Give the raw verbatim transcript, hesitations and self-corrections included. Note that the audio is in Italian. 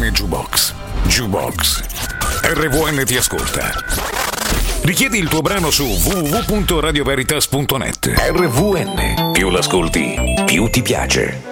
V N Jukebox. Jukebox. R V N ti ascolta. Richiedi il tuo brano su w w w punto radio veritas punto net. R V N. Più l'ascolti, più ti piace.